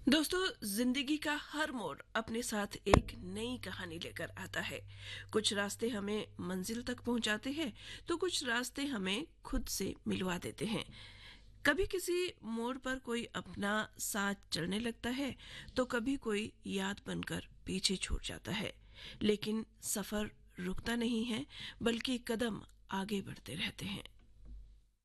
दोस्तों, जिंदगी का हर मोड़ अपने साथ एक नई कहानी लेकर आता है। कुछ रास्ते हमें मंजिल तक पहुंचाते हैं, तो कुछ रास्ते हमें खुद से मिलवा देते हैं। कभी किसी मोड़ पर कोई अपना साथ चलने लगता है, तो कभी कोई याद बनकर पीछे छूट जाता है। लेकिन सफर रुकता नहीं है, बल्कि कदम आगे बढ़ते रहते हैं।